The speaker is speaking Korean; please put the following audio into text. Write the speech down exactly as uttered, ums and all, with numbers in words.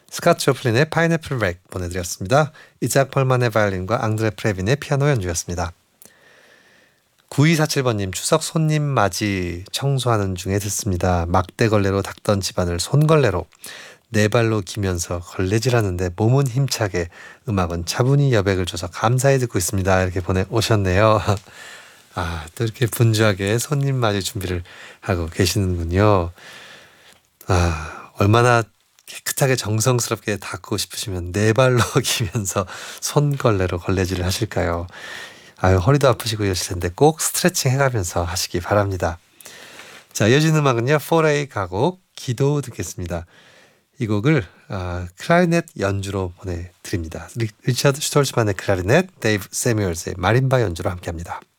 스캇 조플린의 파인애플 렉 보내드렸습니다. 이작 펄만의 바이올린과 앙드레 프레빈의 피아노 연주였습니다. 구이사칠 번님 추석 손님 맞이 청소하는 중에 듣습니다. 막대걸레로 닦던 집안을 손걸레로 네 발로 기면서 걸레질하는데 몸은 힘차게 음악은 차분히 여백을 줘서 감사히 듣고 있습니다. 이렇게 보내오셨네요. 아, 또 이렇게 분주하게 손님 맞이 준비를 하고 계시는군요. 아, 얼마나 깨끗하게 정성스럽게 닦고 싶으시면 네 발로 기면서 손걸레로 걸레질을 하실까요? 아유, 허리도 아프시고 이러실 텐데 꼭 스트레칭 해가면서 하시기 바랍니다. 자, 이어지는 음악은요. 포레이 가곡 기도 듣겠습니다. 이 곡을 어, 클라리넷 연주로 보내드립니다. 리, 리차드 슈톨츠만의 클라리넷, 데이브 세뮤얼스의 마림바 연주로 함께합니다.